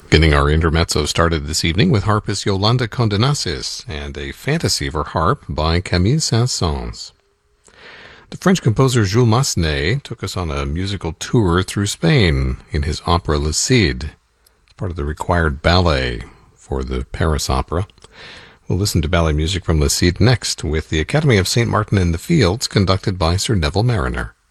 Getting our intermezzo started this evening with harpist Yolanda Condenasis and a fantasy for harp by Camille Saint-Saëns. The French composer Jules Massenet took us on a musical tour through Spain in his opera Le Cid, part of the required ballet for the Paris Opera. We'll listen to ballet music from Le Cid next with the Academy of St. Martin in the Fields, conducted by Sir Neville Mariner.